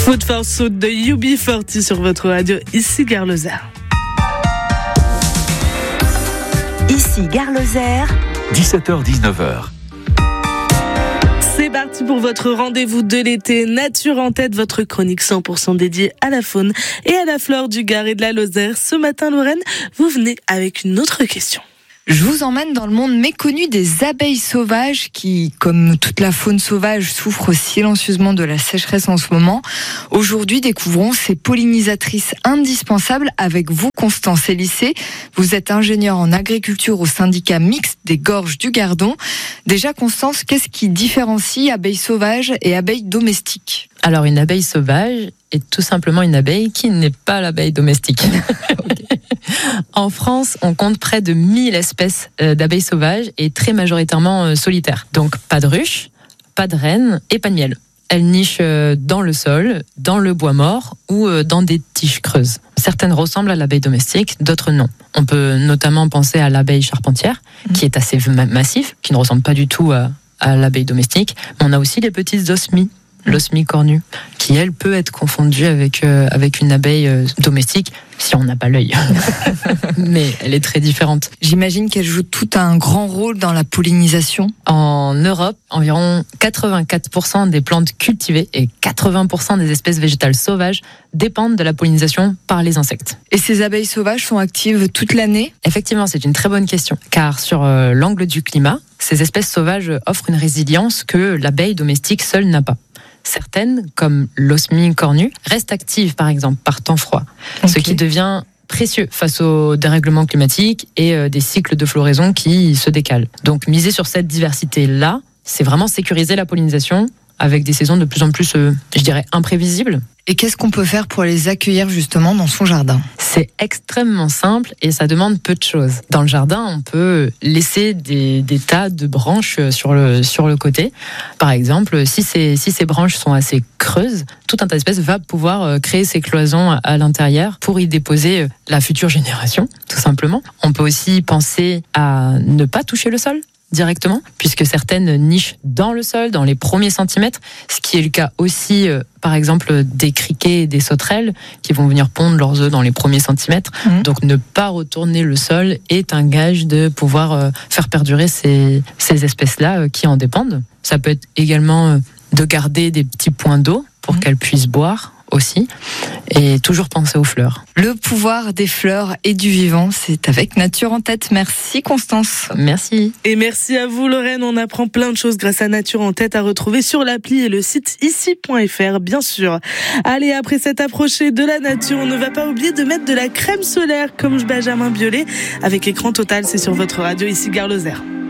Food for Soul de UB40 sur votre radio, ici Gare Lozère. Ici Gare Lozère, 17h-19h. C'est parti pour votre rendez-vous de l'été, Nature en tête, votre chronique 100% dédiée à la faune et à la flore du Gard et de la Lozère. Ce matin, Lorraine, vous venez avec une autre question. Je vous emmène dans le monde méconnu des abeilles sauvages qui, comme toute la faune sauvage, souffrent silencieusement de la sécheresse en ce moment. Aujourd'hui, découvrons ces pollinisatrices indispensables avec vous, Constance Elissé. Vous êtes ingénieure en agriculture au syndicat mixte des Gorges du Gardon. Déjà, Constance, qu'est-ce qui différencie abeilles sauvages et abeilles domestiques ? Alors, une abeille sauvage est tout simplement une abeille qui n'est pas l'abeille domestique. En France, on compte près de 1000 espèces d'abeilles sauvages et très majoritairement solitaires. Donc, pas de ruches, pas de reines et pas de miel. Elles nichent dans le sol, dans le bois mort ou dans des tiges creuses. Certaines ressemblent à l'abeille domestique, d'autres non. On peut notamment penser à l'abeille charpentière, qui est assez massive, qui ne ressemble pas du tout à l'abeille domestique. Mais on a aussi les petites osmies. L'osmie cornue, qui elle peut être confondue avec une abeille domestique si on n'a pas l'œil. Mais elle est très différente. J'imagine qu'elle joue tout un grand rôle dans la pollinisation. En Europe, environ 84% des plantes cultivées et 80% des espèces végétales sauvages dépendent de la pollinisation par les insectes. Et ces abeilles sauvages sont actives toute l'année ? Effectivement, c'est une très bonne question, car sur l'angle du climat, ces espèces sauvages offrent une résilience que l'abeille domestique seule n'a pas. Certaines, comme l'osmie cornue, restent actives par exemple par temps froid, ce qui devient précieux face aux dérèglements climatiques et des cycles de floraison qui se décalent. Donc miser sur cette diversité-là, c'est vraiment sécuriser la pollinisation avec des saisons de plus en plus, je dirais, imprévisibles. Et qu'est-ce qu'on peut faire pour les accueillir justement dans son jardin ? C'est extrêmement simple et ça demande peu de choses. Dans le jardin, on peut laisser des tas de branches sur le côté. Par exemple, si ces branches sont assez creuses, tout un tas d'espèces va pouvoir créer ses cloisons à l'intérieur pour y déposer la future génération, tout simplement. On peut aussi penser à ne pas toucher le sol directement, puisque certaines nichent dans le sol, dans les premiers centimètres, ce qui est le cas aussi, par exemple, des criquets et des sauterelles qui vont venir pondre leurs œufs dans les premiers centimètres. Donc ne pas retourner le sol est un gage de pouvoir faire perdurer ces espèces-là qui en dépendent. Ça peut être également de garder des petits points d'eau pour qu'elles puissent boire aussi, et toujours penser aux fleurs. Le pouvoir des fleurs et du vivant, c'est avec Nature en tête. Merci Constance. Merci. Et merci à vous Lorraine, on apprend plein de choses grâce à Nature en tête à retrouver sur l'appli et le site ici.fr bien sûr. Allez, après cette approchée de la nature, on ne va pas oublier de mettre de la crème solaire comme Benjamin Biolay avec Écran Total, c'est sur votre radio ici Gare Lozère.